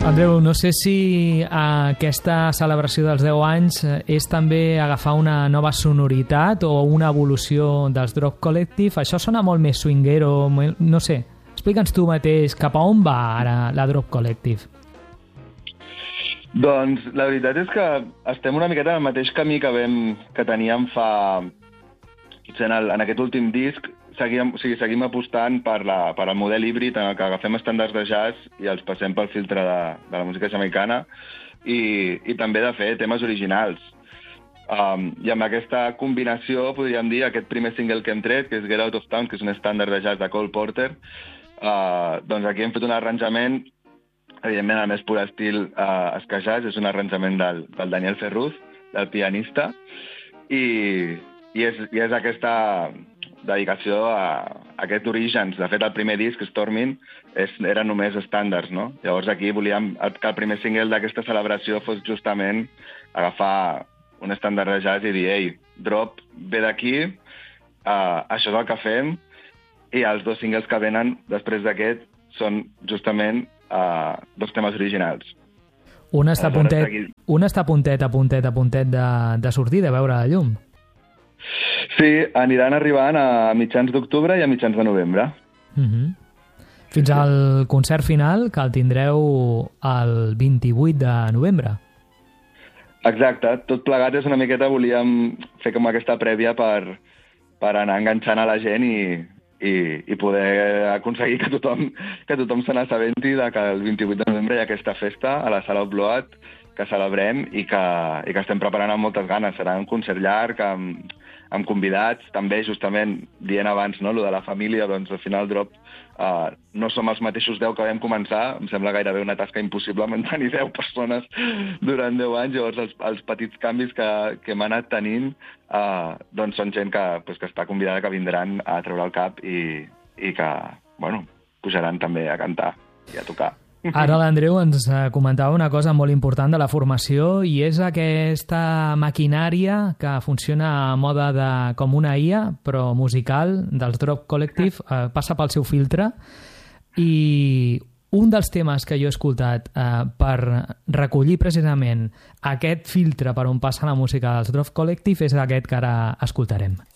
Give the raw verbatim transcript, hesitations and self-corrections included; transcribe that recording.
Andreu, no sé si aquesta celebració dels deu anys és també agafar una nova sonoritat o una evolució dels Drop Collective. Això sona molt més swinguero, no sé. Explica'ns tu mateix cap a on va ara la Drop Collective. Doncs la veritat és que estem una miqueta en el mateix camí que, vam, que teníem fa... En, el, en aquest últim disc seguim, o sigui, seguim apostant per, la, per el model híbrid en el que agafem estàndards de jazz i els passem pel filtre de, de la música jamaicana i, i també de fer temes originals. Um, I amb aquesta combinació, podríem dir, aquest primer single que hem tret, que és Get Out of Town, que és un estàndard de jazz de Cole Porter, uh, doncs aquí hem fet un arranjament, evidentment el més pur estil uh, ska jazz, és un arranjament del, del Daniel Ferruz, del pianista, i, i, és, i és aquesta dedicació a, a aquest orígens. De fet, el primer disc, Stormin, és, era només estàndards, no? Llavors aquí volíem que el primer single d'aquesta celebració fos justament agafar un estàndard de jazz i dir, ei, Drop ve d'aquí, uh, això és el que fem, i els dos singles que venen després d'aquest són justament uh, dos temes originals. Un està, puntet, aquí... un està puntet a puntet a puntet de, de sortir, de veure la llum. Sí, aniran arribant a mitjans d'octubre i a mitjans de novembre. Uh-huh. Fins al concert final, que el tindreu el vint-i-vuit de novembre. Exacte, tot plegat és una miqueta, volíem fer com aquesta prèvia per, per anar enganxant a la gent i, i, i poder aconseguir que tothom, que tothom se n'assabenti de que el vint-i-vuit de novembre hi ha aquesta festa a la Sala Obloat que celebrem i que, i que estem preparant amb moltes ganes. Serà un concert llarg amb, amb convidats, també justament dient abans, no, lo de la família, doncs al final Drop uh, no som els mateixos deu que vam començar, em sembla gairebé una tasca impossible mantenir deu persones durant deu anys, llavors els, els petits canvis que, que hem anat tenint uh, doncs són gent que, pues, que està convidada, que vindran a treure el cap i, i que, bueno, pujaran també a cantar i a tocar. Ara l'Andreu ens comentava una cosa molt important de la formació i és aquesta maquinària que funciona a moda de, com una I A, però musical, dels Drop Collective, eh, passa pel seu filtre i un dels temes que jo he escoltat eh, per recollir precisament aquest filtre per on passa la música dels Drop Collective és aquest que ara escoltarem.